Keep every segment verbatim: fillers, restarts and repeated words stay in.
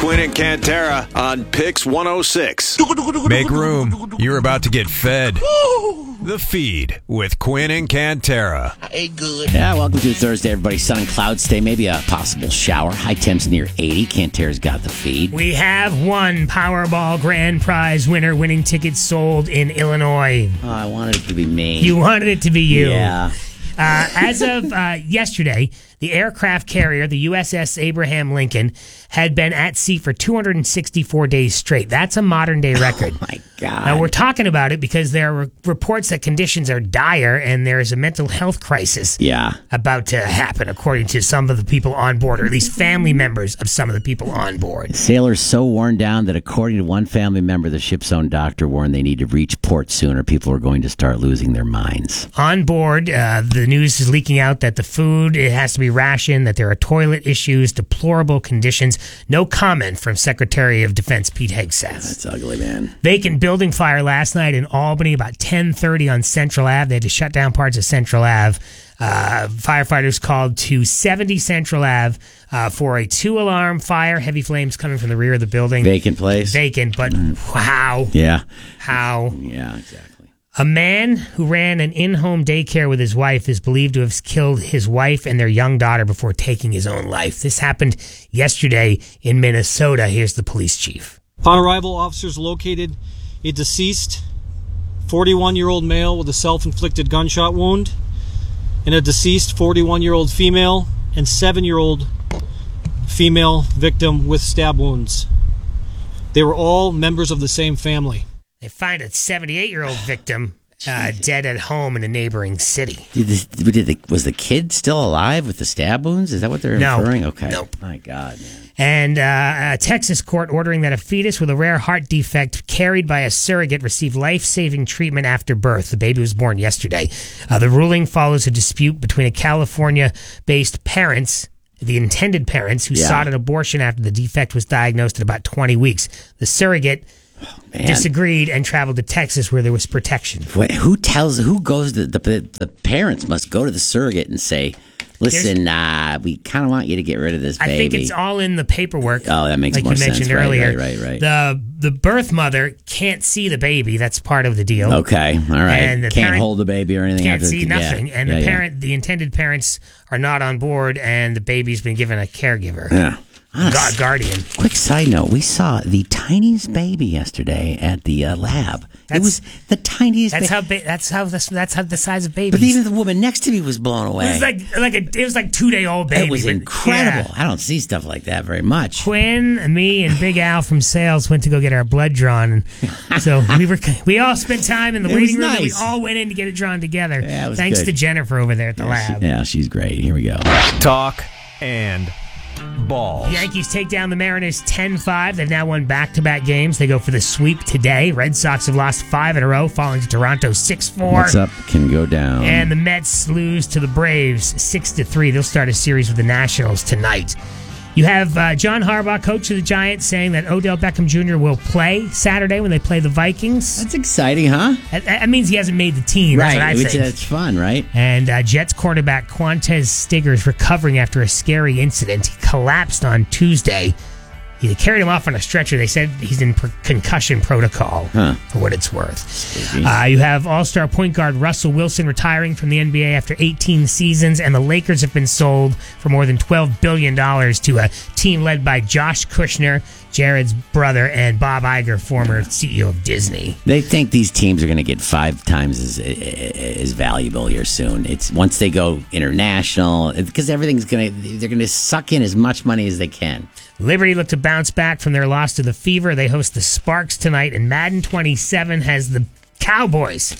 Quinn and Cantera on Pix one oh six. Make room. You're about to get fed. The Feed with Quinn and Cantera. Hey, good. Yeah, welcome to Thursday, everybody. Sun and clouds today. Maybe a possible shower. High temps near eighty. Cantera's got the feed. We have one Powerball grand prize winner. Winning tickets sold in Illinois. Oh, I wanted it to be me. You wanted it to be you. Yeah. Uh, as of uh, yesterday, the aircraft carrier, the U S S Abraham Lincoln, had been at sea for two hundred sixty-four days straight. That's a modern-day record. Oh, my God. Now, we're talking about it because there are reports that conditions are dire and there is a mental health crisis Yeah. about to happen, according to some of the people on board, or at least family members of some of the people on board. Sailors so worn down that, according to one family member, the ship's own doctor warned they need to reach port soon or people are going to start losing their minds. On board, uh, the news is leaking out that the food, it has to be rationed, that there are toilet issues, deplorable conditions. No comment from Secretary of Defense Pete Hegseth. That's ugly, man. Vacant building fire last night in Albany about ten thirty on Central Ave. They had to shut down parts of Central Ave. Uh, firefighters called to seventy Central Ave uh, for a two-alarm fire. Heavy flames coming from the rear of the building. Vacant place? Vacant, but how? Yeah. How? Yeah, exactly. A man who ran an in-home daycare with his wife is believed to have killed his wife and their young daughter before taking his own life. This happened yesterday in Minnesota. Here's the police chief. Upon arrival, officers located a deceased forty-one-year-old male with a self-inflicted gunshot wound and a deceased forty-one-year-old female and seven-year-old female victim with stab wounds. They were all members of the same family. They find a seventy-eight-year-old victim uh, dead at home in a neighboring city. Did the, did the, was the kid still alive with the stab wounds? Is that what they're No. inferring? Okay. Nope. My God, man. And uh, a Texas court ordering that a fetus with a rare heart defect carried by a surrogate receive life-saving treatment after birth. The baby was born yesterday. Uh, the ruling follows a dispute between a California-based parents, the intended parents, who Yeah. sought an abortion after the defect was diagnosed at about twenty weeks. The surrogate Man. disagreed and traveled to Texas where there was protection. Wait, who tells, who goes to, the, the, the parents must go to the surrogate and say, listen, uh, we kind of want you to get rid of this baby. I think it's all in the paperwork. Oh, that makes like more you mentioned sense. Right, earlier. right, right, right. The the birth mother can't see the baby. That's part of the deal. Okay, all right. And the Can't parent hold the baby or anything. Can't after see the, nothing. Yeah, and yeah, the yeah. parent, the intended parents, are not on board, and the baby's been given a caregiver. Yeah. God, guardian. Quick side note: we saw the tiniest baby yesterday at the uh, lab. That's- it was the tiniest. That's ba- how. Ba- that's how. That's, that's how the size of babies. But even the woman next to me was blown away. it was like like a. It was like two day old baby. it was but- incredible. yeah. I don't see stuff like that very much. Quinn, me, and Big Al from sales went to go get our blood drawn, and so we were we all spent time in the It was waiting room. And we nice. all went in to get it drawn together. Yeah, it was Thanks good. to Jennifer over there at the Yeah, lab. she- yeah, she's great. Here we go. Talk and balls. Yankees take down the Mariners ten five. They've now won back-to-back games. They go for the sweep today. Red Sox have lost five in a row, falling to Toronto six four. What's up? Can go down. And the Mets lose to the Braves six to three. They'll start a series with the Nationals tonight. You have uh, John Harbaugh, coach of the Giants, saying that Odell Beckham Junior will play Saturday when they play the Vikings. That's exciting, huh? That, that means he hasn't made the team. That's Right. what I It's, think. it's fun, right? And uh, Jets quarterback Quantez Stigger is recovering after a scary incident. He collapsed on Tuesday. They carried him off on a stretcher. They said he's in per- concussion protocol, Huh. for what it's worth. Uh, you have all-star point guard Russell Wilson retiring from the N B A after eighteen seasons, and the Lakers have been sold for more than twelve billion dollars to a team led by Josh Kushner, Jared's brother, and Bob Iger, former C E O of Disney. They think these teams are going to get five times as as valuable here soon. It's once they go international, because everything's going to they're going to suck in as much money as they can. Liberty look to bounce back from their loss to the Fever. They host the Sparks tonight, and Madden twenty-seven has the Cowboys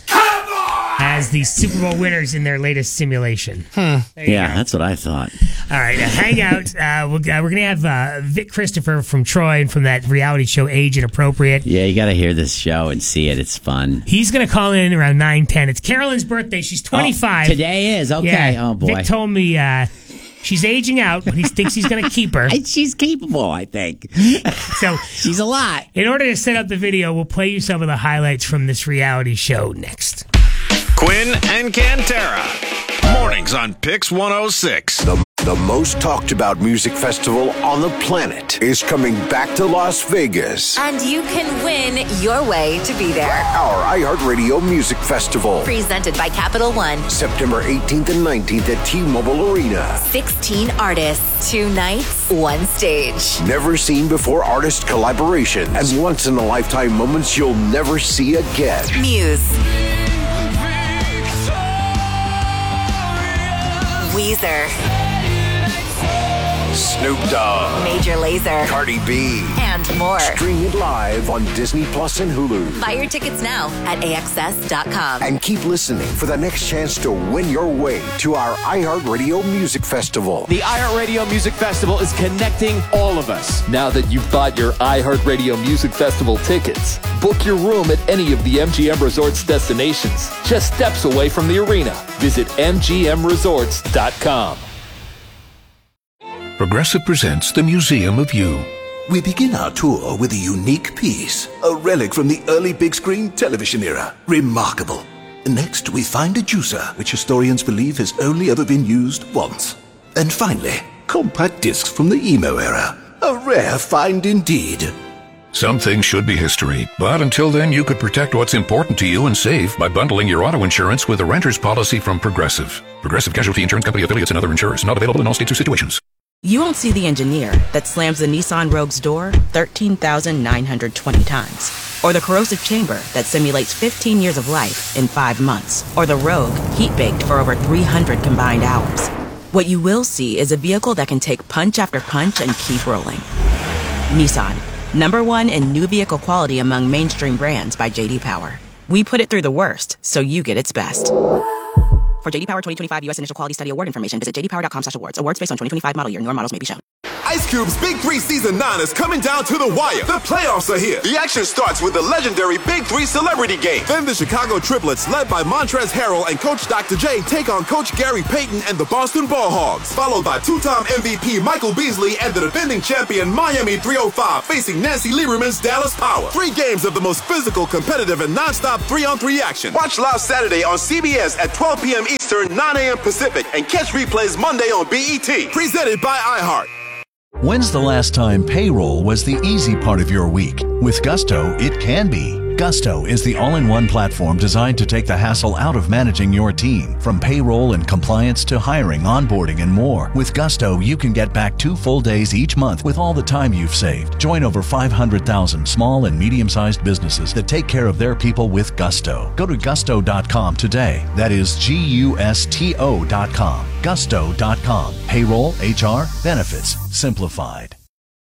as the Super Bowl winners in their latest simulation. Yeah, There you go. that's what I thought. All right, uh, hang out. Uh, we'll, uh, we're going to have uh, Vic Christopher from Troy and from that reality show Age Inappropriate. Yeah, you got to hear this show and see it. It's fun. He's going to call in around nine ten. It's Carolyn's birthday. She's twenty-five. Oh, today is okay. Yeah. Oh boy, Vic told me uh, she's aging out, but he thinks he's going to keep her. she's capable. I think So she's a lot. in order to set up the video, we'll play you some of the highlights from this reality show next. Quinn and Cantera. Mornings on Pix one oh six. The The most talked about music festival on the planet is coming back to Las Vegas. And you can win your way to be there. Our iHeartRadio Music Festival. Presented by Capital One. September eighteenth and nineteenth at T-Mobile Arena. sixteen artists, two nights, one stage. Never seen before artist collaboration and once in a lifetime moments you'll never see again. Muse. Weezer. Snoop Dogg. Major Lazer. Cardi B. And more. Stream it live on Disney Plus and Hulu. Buy your tickets now at A X S dot com. And keep listening for the next chance to win your way to our iHeartRadio Music Festival. The iHeartRadio Music Festival is connecting all of us. Now that you've bought your iHeartRadio Music Festival tickets, book your room at any of the M G M Resorts destinations, just steps away from the arena. Visit M G M resorts dot com. Progressive presents the Museum of You. We begin our tour with a unique piece, a relic from the early big screen television era. Remarkable. Next, we find a juicer, which historians believe has only ever been used once. And finally, compact discs from the emo era. A rare find indeed. Some things should be history, but until then you could protect what's important to you and save by bundling your auto insurance with a renter's policy from Progressive. Progressive Casualty Insurance Company affiliates and other insurers. Not available in all states or situations. You won't see the engineer that slams the Nissan Rogue's door thirteen thousand nine hundred twenty times. Or the corrosive chamber that simulates fifteen years of life in five months. Or the Rogue heat-baked for over three hundred combined hours. What you will see is a vehicle that can take punch after punch and keep rolling. Nissan, number one in new vehicle quality among mainstream brands by J D Power. We put it through the worst, so you get its best. For J D Power twenty twenty-five U S Initial Quality Study Award information, visit j d power dot com slash awards. Awards based on twenty twenty-five model year. Newer models may be shown. Ice Cube's Big Three Season nine is coming down to the wire. The playoffs are here. The action starts with the legendary Big Three Celebrity Game. Then the Chicago Triplets, led by Montrezl Harrell and Coach Doctor J, take on Coach Gary Payton and the Boston Ball Hogs. Followed by two-time M V P Michael Beasley and the defending champion Miami three oh five facing Nancy Lieberman's Dallas Power. Three games of the most physical, competitive, and non-stop three-on-three action. Watch live Saturday on C B S at twelve p.m. Eastern, nine a.m. Pacific, and catch replays Monday on B E T. Presented by iHeart. When's the last time payroll was the easy part of your week? With Gusto, it can be. Gusto is the all-in-one platform designed to take the hassle out of managing your team. From payroll and compliance to hiring, onboarding, and more. With Gusto, you can get back two full days each month with all the time you've saved. Join over five hundred thousand small and medium-sized businesses that take care of their people with Gusto. Go to gusto dot com today. That is G U S T O dot com. gusto dot com. Payroll, H R, benefits, simplified.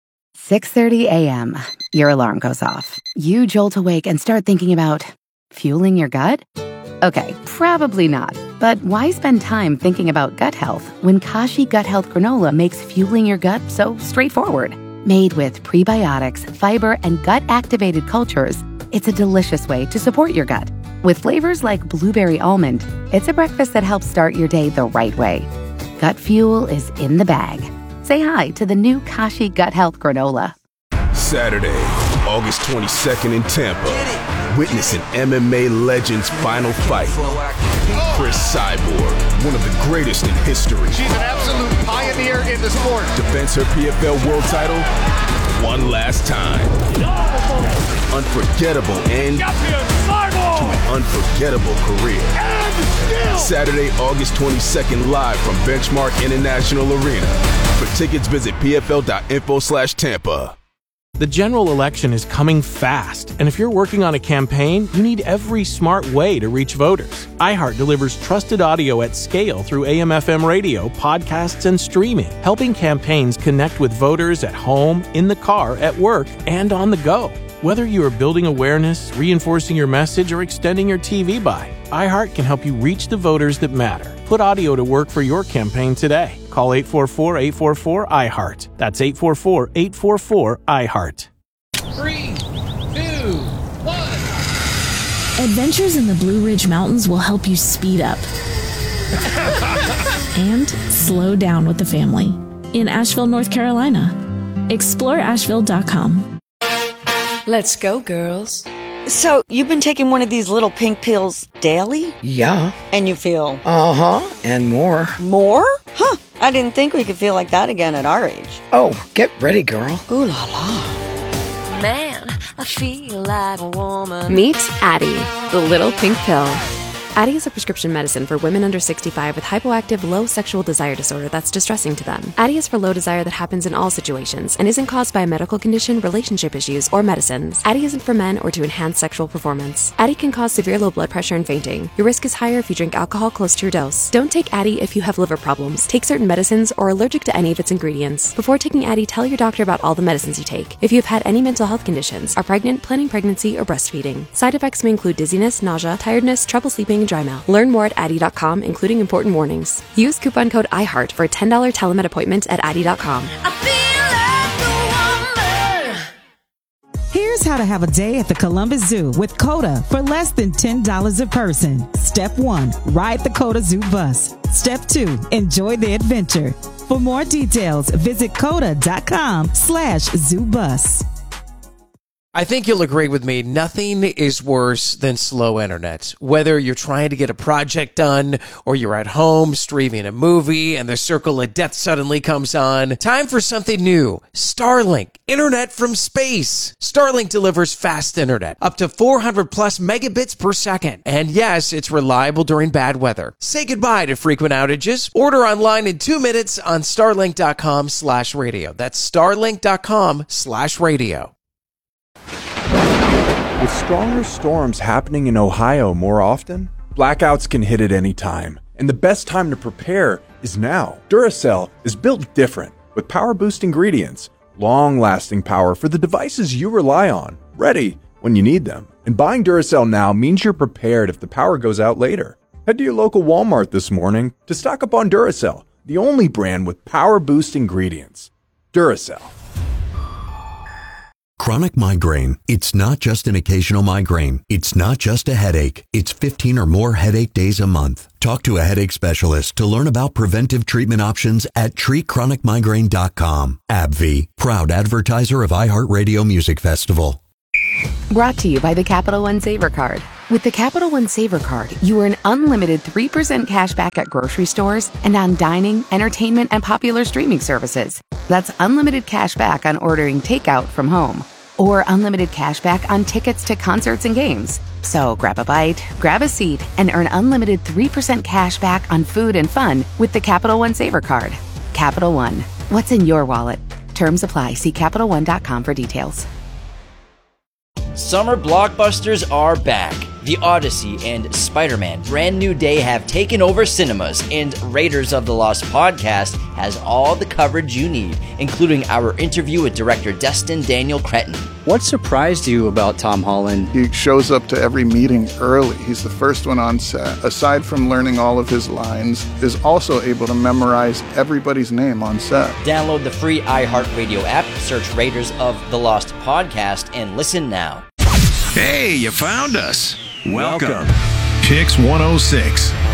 six thirty a.m. Your alarm goes off. You jolt awake and start thinking about fueling your gut? Okay, probably not. But why spend time thinking about gut health when Kashi Gut Health Granola makes fueling your gut so straightforward? Made with prebiotics, fiber, and gut-activated cultures, it's a delicious way to support your gut. With flavors like blueberry almond, it's a breakfast that helps start your day the right way. Gut fuel is in the bag. Say hi to the new Kashi Gut Health Granola. Saturday, August twenty-second in Tampa. Witness an M M A legend's final fight. Chris Cyborg, one of the greatest in history. She's an absolute pioneer in the sport. Defends her P F L world title one last time. Unforgettable end to an unforgettable career. Saturday, August twenty-second, live from Benchmark International Arena. For tickets, visit p f l dot info slash Tampa. The general election is coming fast, and if you're working on a campaign, you need every smart way to reach voters. iHeart delivers trusted audio at scale through A M F M radio, podcasts, and streaming, helping campaigns connect with voters at home, in the car, at work, and on the go. Whether you are building awareness, reinforcing your message, or extending your T V buy, iHeart can help you reach the voters that matter. Put audio to work for your campaign today. Call eight four four, eight four four, I heart. That's eight four four, eight four four, I heart. Three, two, one. Adventures in the Blue Ridge Mountains will help you speed up and slow down with the family in Asheville, North Carolina. explore asheville dot com. Let's go, girls. So, you've been taking one of these little pink pills daily? Yeah. And you feel? Uh-huh, and more. More? Huh. I didn't think we could feel like that again at our age. Oh, get ready, girl. Ooh la la. Man, I feel like a woman. Meet Addyi, the little pink pill. Addyi is a prescription medicine for women under sixty-five with hypoactive low sexual desire disorder that's distressing to them. Addyi is for low desire that happens in all situations and isn't caused by a medical condition, relationship issues, or medicines. Addyi isn't for men or to enhance sexual performance. Addyi can cause severe low blood pressure and fainting. Your risk is higher if you drink alcohol close to your dose. Don't take Addyi if you have liver problems, take certain medicines, or are allergic to any of its ingredients. Before taking Addyi, tell your doctor about all the medicines you take. If you have had any mental health conditions, are pregnant, planning pregnancy, or breastfeeding. Side effects may include dizziness, nausea, tiredness, trouble sleeping, and dry mouth. Learn more at Addyi dot com, including important warnings. Use coupon code iHeart for a ten dollars telemed appointment at Addyi dot com. Here's how to have a day at the Columbus Zoo with COTA for less than ten dollars a person. Step one, ride the COTA Zoo bus. Step two, enjoy the adventure. For more details, visit COTA dot com slash zoo bus. I think you'll agree with me, nothing is worse than slow internet. Whether you're trying to get a project done or you're at home streaming a movie and the circle of death suddenly comes on, time for something new. Starlink, internet from space. Starlink delivers fast internet, up to four hundred plus megabits per second. And yes, it's reliable during bad weather. Say goodbye to frequent outages. Order online in two minutes on starlink dot com slash radio. That's starlink dot com slash radio. With stronger storms happening in Ohio more often, blackouts can hit at any time, and the best time to prepare is now. Duracell is built different, with power-boost ingredients, long-lasting power for the devices you rely on, ready when you need them. And buying Duracell now means you're prepared if the power goes out later. Head to your local Walmart this morning to stock up on Duracell, the only brand with power-boost ingredients. Duracell. Chronic migraine. It's not just an occasional migraine. It's not just a headache. It's fifteen or more headache days a month. Talk to a headache specialist to learn about preventive treatment options at treat chronic migraine dot com. AbbVie, proud advertiser of iHeartRadio Music Festival. Brought to you by the Capital One Saver Card. With the Capital One Saver Card, you earn unlimited three percent cash back at grocery stores and on dining, entertainment, and popular streaming services. That's unlimited cash back on ordering takeout from home, or unlimited cash back on tickets to concerts and games. So grab a bite, grab a seat, and earn unlimited three percent cash back on food and fun with the Capital One Saver Card. Capital One. What's in your wallet? Terms apply. See Capital One dot com for details. Summer blockbusters are back. The Odyssey and Spider-Man Brand New Day have taken over cinemas, and Raiders of the Lost podcast has all the coverage you need, including our interview with director Destin Daniel Cretton. What surprised you about Tom Holland? He shows up to every meeting early. He's the first one on set. Aside from learning all of his lines, is also able to memorize everybody's name on set. Download the free iHeartRadio app, search Raiders of the Lost podcast, and listen now. Hey, you found us. Welcome. Pix one oh six.